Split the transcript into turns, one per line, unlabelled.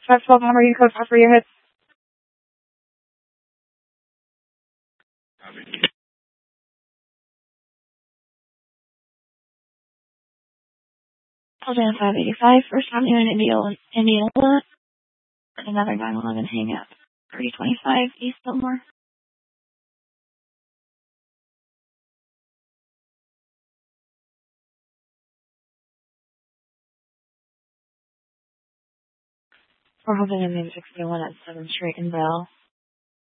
512 number, you code for your hits. Hold on, 585, first time in Indianola. Another 911 hang up. 325 East Biltmore. We're holding in 61 at 7th Street in Bell.